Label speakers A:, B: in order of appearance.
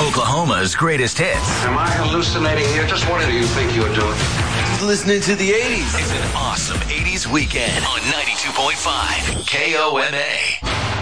A: Oklahoma's greatest hits.
B: Am I hallucinating here? Just what do you think you're doing?
C: Listening to the 80s.
A: It's an awesome 80s weekend on 92.5 KOMA.